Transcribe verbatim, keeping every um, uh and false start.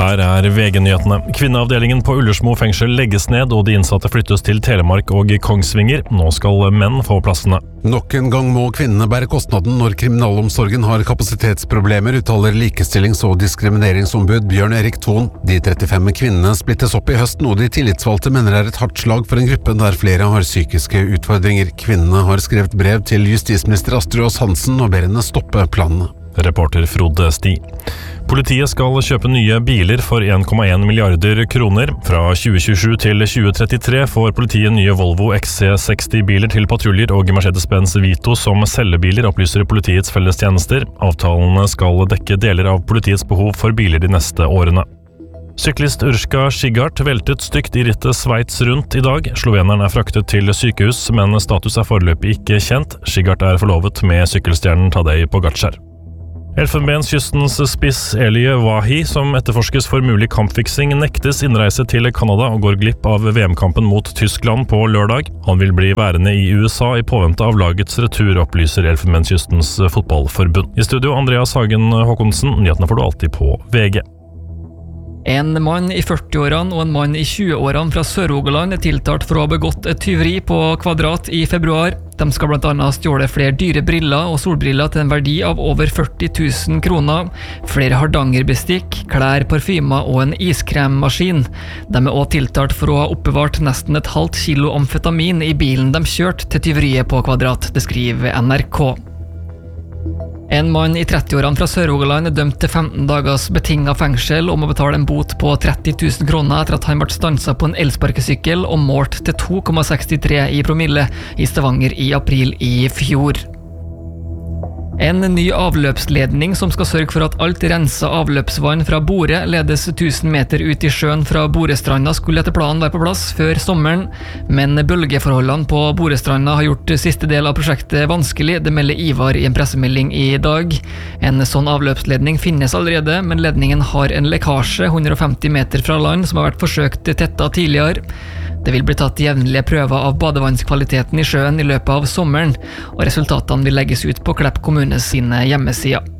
Her er V G-nyhetene. Kvinneavdelingen på Ullersmo fengsel legges ned, og de innsatte flyttes til Telemark og Kongsvinger. Nå skal menn få plassene. Nok en gang må kvinnene bære kostnaden når kriminalomsorgen har kapasitetsproblemer, uttaler likestillings- og diskrimineringsombud Bjørn Erik Thon. De trettifem kvinnene splittes opp i høst, noe de tillitsvalgte mener er et hardt slag for en gruppe der flere har psykiske utfordringer. Kvinnene har skrevet brev til justisminister Astrid Aas Hansen og ber henne stoppe planene. Reporter Frode Sti. Politiet skal kjøpe nye biler for en komma en milliarder kroner. Fra tjue tjuesju til tjue trettitre får politiet nye Volvo X C seksti-biler til patruljer og Mercedes-Benz Vito som selgebiler, opplyser politiets fellestjenester. Avtalene skal dekke deler av politiets behov for biler de neste årene. Syklist Urška Sigart veltet stygt i rittet Sveits rundt i dag. Sloveneren er fraktet til sykehus, men status er foreløpig ikke kjent. Sigart er forlovet med sykkelstjernen Tadej Pogačar. Elfenbenskystens spiss Elie Wahi, som etterforskes for mulig kampfiksing, nektes innreise til Canada og går glipp av V M-kampen mot Tyskland på lørdag. Han vil bli værende i U S A i påvente av lagets retur, opplyser Elfenbenskystens fotballforbund. I studio Andreas Hagen Håkonsen, nyhetene får du alltid på V G. En mann i førti-årene og en mann i tjue-årene fra Sør-Rogaland er tiltalt for å ha begått et tyveri på Kvadrat i februar. De skal blant annet stjåle flere dyre briller og solbriller til en verdi av over førti tusen kroner, flere hardangerbestikk, klær, parfymer og en iskremmaskin. De er også tiltalt for å ha oppbevart nesten et halvt kilo amfetamin i bilen de kjørte til tyveriet på Kvadrat, det skriver N R K. En mann i tretti-årene fra Sør-Rogaland er dømt til femten dagers betinget fengsel om å betale en bot på tretti tusen kroner etter at han ble stanset på en elsparkesykkel og målt til to komma sekstitre i promille i Stavanger i april i fjor. En ny avløpsledning som skal sørge for at alt renset avløpsvann fra Bore ledes tusen meter ut i sjøen fra Borestranda skulle etter planen være på plass før sommeren, men bølgeforholdene på Borestranda har gjort siste del av prosjektet vanskelig, det melder Ivar i en pressemelding i dag. En sånn avløpsledning finnes allerede, men ledningen har en lekkasje hundre og femti meter fra land som har vært forsøkt tettet tidligere. Det vil bli tatt jevnlige prøver av badevannskvaliteten i sjøen i løpet av sommeren, og resultatene vil legges ut på Klepp kommune sine hjemmesider.